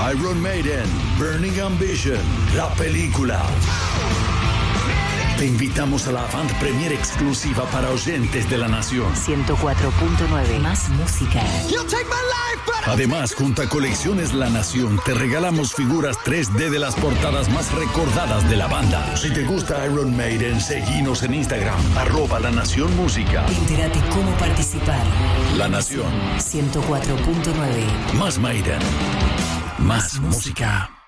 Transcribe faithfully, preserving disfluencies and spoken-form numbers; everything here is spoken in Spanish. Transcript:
Iron Maiden, Burning Ambition, la película. Te invitamos a la avant premiere exclusiva para oyentes de la nación. ciento cuatro punto nueve. Más música. Además, junto a Colecciones La Nación, te regalamos figuras tres D de las portadas más recordadas de la banda. Si te gusta Iron Maiden, seguinos en Instagram, arroba La Nación Música. Entérate cómo participar. La Nación. ciento cuatro punto nueve. Más Maiden. Más, más música. música.